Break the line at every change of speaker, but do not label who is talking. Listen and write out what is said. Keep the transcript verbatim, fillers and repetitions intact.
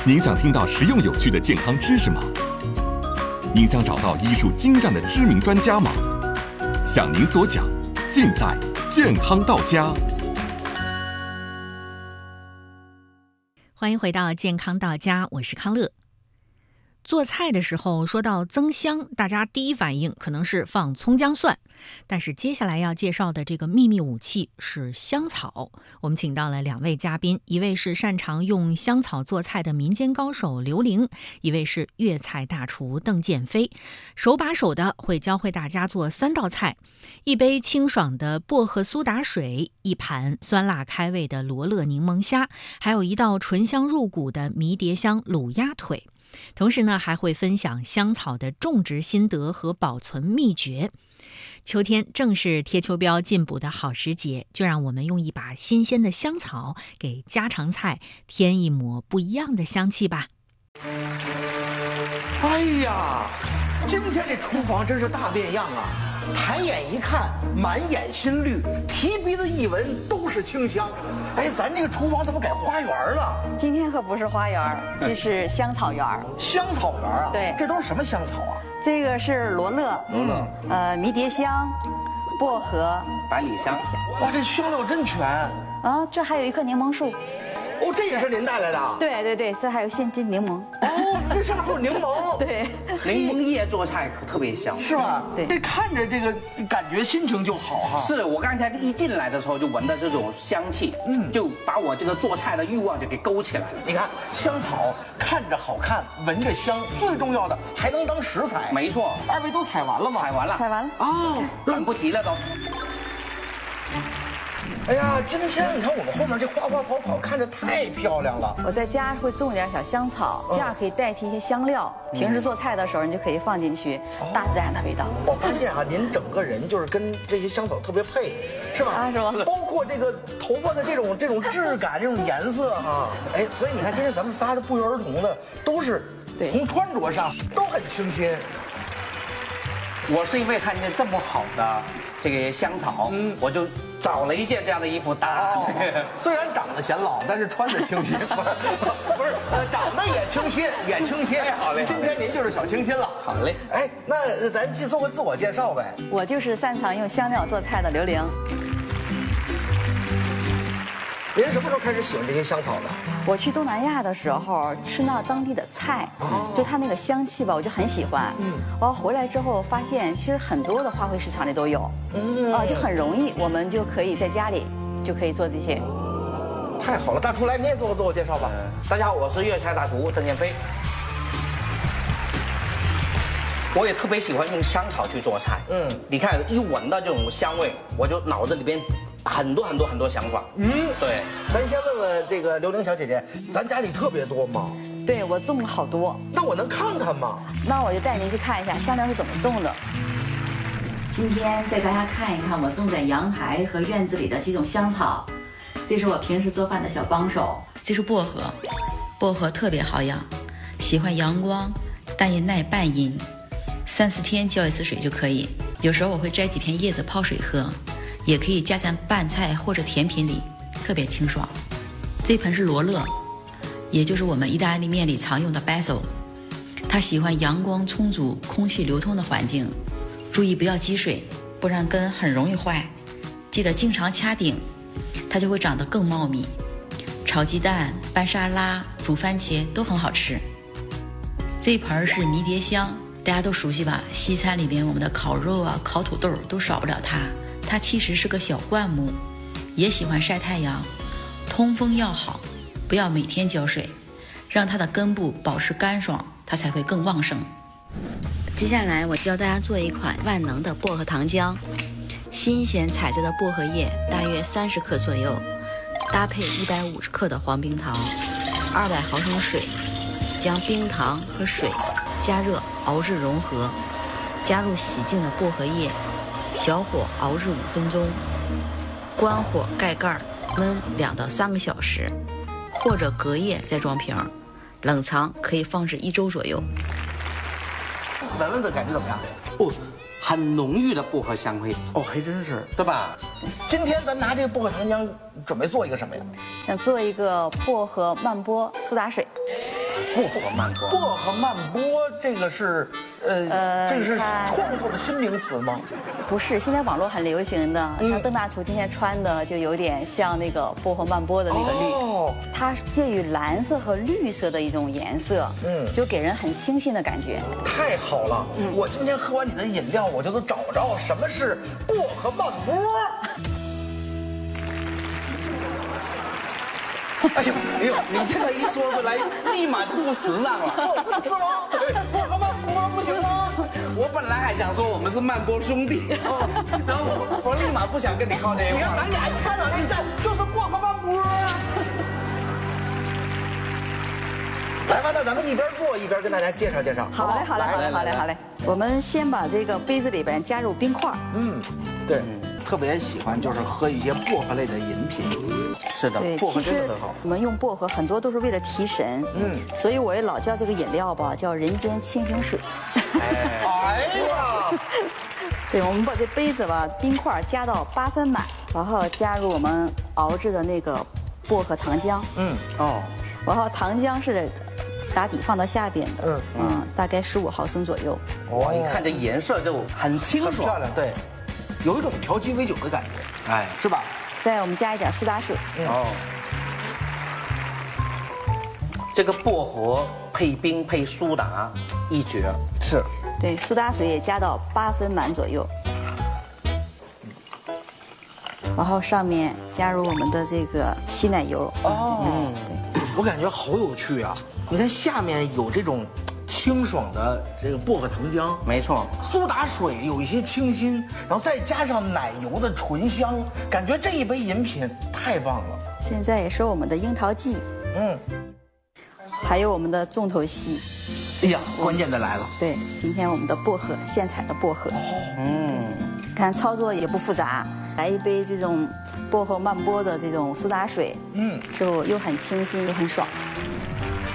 您想听到实用有趣的健康知识吗？您想找到医术精湛的知名专家吗？想您所想，尽在健康到家。
欢迎回到健康到家，我是康乐。做菜的时候说到增香，大家第一反应可能是放葱姜蒜，但是接下来要介绍的这个秘密武器是香草。我们请到了两位嘉宾，一位是擅长用香草做菜的民间高手刘玲，一位是粤菜大厨邓建飞，手把手的会教会大家做三道菜：一杯清爽的薄荷苏打水，一盘酸辣开胃的罗勒柠檬虾，还有一道醇香入骨的迷迭香卤鸭腿。同时呢，还会分享香草的种植心得和保存秘诀。秋天正是贴秋膘进补的好时节，就让我们用一把新鲜的香草给家常菜添一抹不一样的香气吧。
哎呀，今天这厨房真是大变样啊！抬眼一看，满眼新绿；提鼻子一闻，都是清香。哎，咱这个厨房怎么改花园了？
今天可不是花园，这是香草园。
香草园啊？
对，
这都是什么香草啊？
这个是罗勒，
嗯，
呃，迷迭香、薄荷、
百里香。
哇，这香料真全
啊！这还有一棵柠檬树。
哦，这也是您带来的？
对对对，这还有现金柠檬。
哦，这上面还有柠檬。
对，
柠檬叶做菜可特别香，
是吧？
对，
这看着这个感觉心情就好哈。
是我刚才一进来的时候就闻到这种香气，嗯，就把我这个做菜的欲望就给勾起来了。
你看，香草看着好看，闻着香，最重要的还能当食材。
没错，
二位都采完了吗？
采完了，
采完了。
哦，
等不及了都。
哎呀，今天你看我们后面这花花草草看着太漂亮了。
我在家会种点小香草，这样可以代替一些香料。平时做菜的时候，你就可以放进去，大自然的味道。
我发现啊，您整个人就是跟这些香草特别配，是吧？
啊，是吧？
包括这个头发的这种这种质感、这种颜色啊，哎，所以你看今天咱们仨的不约而同的都是从穿着上都很清新。
我是因为看见这么好的这个香草，嗯，我就找了一件这样的衣服搭。
哦、虽然长得显老，但是穿的清新，不是不是，呃，长得也清新，也清新。
哎，好嘞，
今天您就是小清新了。
好嘞，
哎，那咱做个自我介绍呗。
我就是擅长用香料做菜的刘玲。
您什么时候开始喜欢这些香草的？
我去东南亚的时候吃那当地的菜，哦、就它那个香气吧，我就很喜欢。嗯，我回来之后发现，其实很多的花卉市场里都有，嗯啊，就很容易，我们就可以在家里就可以做这些。
太好了，大厨来，你也做个自我介绍吧。
呃、大家好，我是粤菜大厨邓建飞。我也特别喜欢用香草去做菜。嗯，你看一闻到这种香味，我就脑子里边很多很多很多想法。嗯，对。
咱先问问这个刘玲小姐姐，咱家里特别多吗？
对，我种了好多。
那我能看看吗？
那我就带您去看一下香料是怎么种的。今天带大家看一看我种在阳台和院子里的几种香草。这是我平时做饭的小帮手。这是薄荷，薄荷特别好养，喜欢阳光，但也耐半阴。三四天浇一次水就可以。有时候我会摘几片叶子泡水喝，也可以加在拌菜或者甜品里，特别清爽。这盆是罗勒，也就是我们意大利面里常用的 basil。它喜欢阳光充足、空气流通的环境，注意不要积水，不然根很容易坏。记得经常掐顶，它就会长得更茂密。炒鸡蛋、拌沙拉、煮番茄都很好吃。这一盆是迷迭香。大家都熟悉吧？西餐里边我们的烤肉啊、烤土豆都少不了它。它其实是个小灌木，也喜欢晒太阳，通风要好，不要每天浇水，让它的根部保持干爽，它才会更旺盛。接下来我教大家做一款万能的薄荷糖浆。新鲜采摘的薄荷叶大约三十克左右，搭配一百五十克的黄冰糖，二百毫升水，将冰糖和水加热熬至融合，加入洗净的薄荷叶，小火熬至五分钟，关火盖盖焖两到三个小时，或者隔夜再装瓶，冷藏可以放置一周左右。
闻闻的感觉怎么样？
哦，很浓郁的薄荷香味。
哦，还真是，
对吧？
今天咱拿这个薄荷糖浆准备做一个什么呀？
想做一个薄荷慢波苏打水。
薄荷慢波。
薄荷慢波这个是呃，
呃
这个是
它
创作的新名词吗？
不是，现在网络很流行的，
嗯
像邓大厨今天穿的就有点像那个薄荷慢波的那个绿，
哦，
它是介于蓝色和绿色的一种颜色，
嗯
就给人很清新的感觉。
太好了！我今天喝完你的饮料，我就能找着什么是薄荷慢波。
哎呦哎呦，你这个一说出来，立马就不时尚了。
是吗？薄荷慢波不行吗？
我本来还想说我们是慢波兄弟，然后我我立马不想跟你靠这一块
你看咱俩一开场一站就是薄荷慢波啊！来吧，那咱们一边做一边跟大家介绍介绍。
好嘞，好嘞，好嘞，好嘞，好嘞。我们先把这个杯子里边加入冰块。
嗯，对，特别喜欢就是喝一些薄荷类的饮品。
是的，
对，
薄荷
其实
真的很好。
我们用薄荷很多都是为了提神，
嗯
嗯，所以我也老叫这个饮料吧叫人间清醒水。
哎呀，
对，我们把这杯子吧冰块加到八分满，然后加入我们熬制的那个薄荷糖浆，
嗯，
哦，
然后糖浆是打底放到下边的，
嗯
嗯嗯，大概十五毫升左右。
哇，一看这颜色就很清爽，
很漂亮，对，有一种调鸡尾酒的感觉，
哎，
是吧？
再我们加一点苏打水，
哦，这个薄荷配冰配苏打，一绝。
是，
对，苏打水也加到八分满左右，然后上面加入我们的这个稀奶油。
哦
嗯，对，
我感觉好有趣啊！你看下面有这种清爽的这个薄荷糖浆，
没错，
苏打水有一些清新，然后再加上奶油的醇香，感觉这一杯饮品太棒了。
现在也是我们的樱桃季，
嗯，
还有我们的重头戏。
哎呀，关键的来了。
对，今天我们的薄荷，现采的薄荷，
嗯，
看操作也不复杂，来一杯这种薄荷慢波的这种苏打水，
嗯，
是不又很清新又很爽。